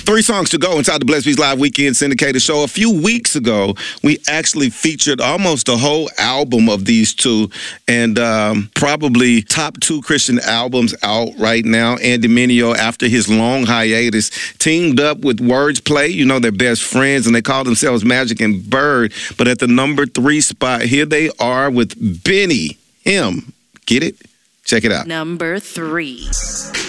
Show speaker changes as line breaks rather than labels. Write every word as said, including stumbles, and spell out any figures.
Three songs to go inside the Blessed Beats Live Weekend Syndicated Show. A few weeks ago, we actually featured almost a whole album of these two, and um, probably top two Christian albums out right now. Andy Mineo, after his long hiatus, teamed up with Wordplay. You know, they're best friends, and they call themselves Magic and Bird. But at the number three spot, here they are with Benny Him. Get it? Check it out.
Number three.